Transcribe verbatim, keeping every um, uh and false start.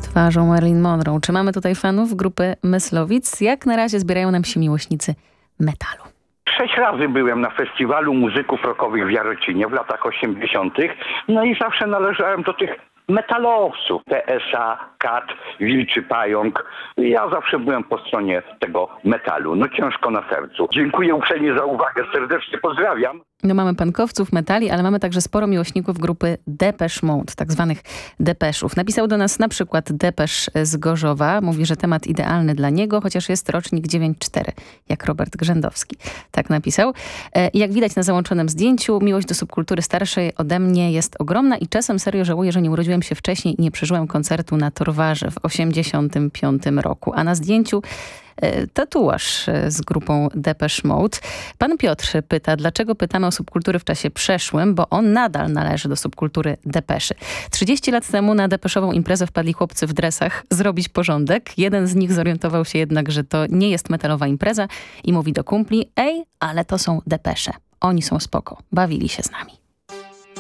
z twarzą Marilyn Monroe. Czy mamy tutaj fanów grupy Myslowic? Jak na razie zbierają nam się miłośnicy metalu. Sześć razy byłem na festiwalu muzyków rockowych w Jarocinie w latach osiemdziesiątych. No i zawsze należałem do tych metalowców. P S A, Kat, Wilczy Pająk. Ja zawsze byłem po stronie tego metalu. No ciężko na sercu. Dziękuję uprzejmie za uwagę. Serdecznie pozdrawiam. No mamy punkowców, metali, ale mamy także sporo miłośników grupy Depeche Mode, tak zwanych depeszów. Napisał do nas na przykład Depesz z Gorzowa. Mówi, że temat idealny dla niego, chociaż jest rocznik dziewięćdziesiąt cztery, jak Robert Grzędowski. Tak napisał. I jak widać na załączonym zdjęciu, miłość do subkultury starszej ode mnie jest ogromna i czasem serio żałuję, że nie urodziłem się wcześniej i nie przeżyłem koncertu na Torwarze w osiemdziesiątym piątym roku. A na zdjęciu tatuaż z grupą Depeche Mode. Pan Piotr pyta, dlaczego pytamy o subkultury w czasie przeszłym, bo on nadal należy do subkultury depeszy. trzydzieści lat temu na depeszową imprezę wpadli chłopcy w dresach zrobić porządek. Jeden z nich zorientował się jednak, że to nie jest metalowa impreza i mówi do kumpli: ej, ale to są depesze. Oni są spoko. Bawili się z nami.